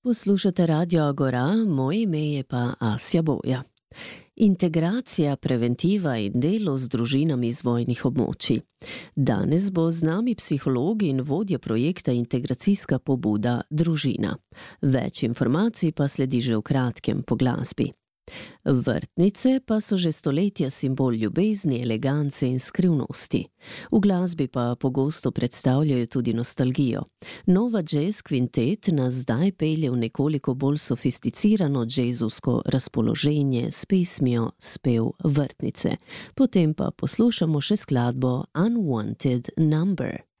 Poslušate Radio Agora, moje ime je pa Asja Boja. Integracija, preventiva in delo z družinami iz vojnih območij. Danes bo z nami psiholog in vodja projekta Integracijska pobuda Družina. Več informacij pa sledi že v kratkem po glasbi. Vrtnice pa so že stoletja simbol ljubezni, elegance in skrivnosti. V glasbi pa pogosto predstavljajo tudi nostalgijo. Nova jazz kvintet nas zdaj pelje v nekoliko bolj sofisticirano jazzovsko razpoloženje s pesmijo Spev vrtnice. Potem pa poslušamo še skladbo Unwanted Number.